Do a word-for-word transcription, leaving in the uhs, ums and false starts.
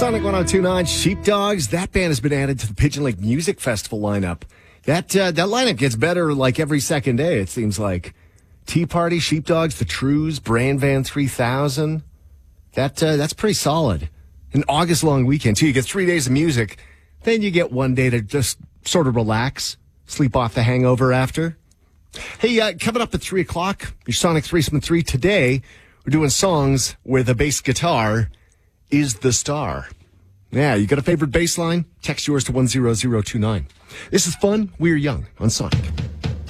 Sonic one oh two point nine, Sheepdogs. That band has been added to the Pigeon Lake Music Festival lineup. That uh, that lineup gets better like every second day, it seems like. Tea Party, Sheepdogs, The Trues, Brand Van three thousand. That uh, That's pretty solid. An August-long weekend, too. You get three days of music. Then you get one day to just sort of relax, sleep off the hangover after. Hey, uh, coming up at three o'clock, your Sonic Threesome three today, we're doing songs where the bass guitar is the star. Yeah, you got a favorite bass line? Text yours to one zero zero two nine. This is fun. We're young on Sonic.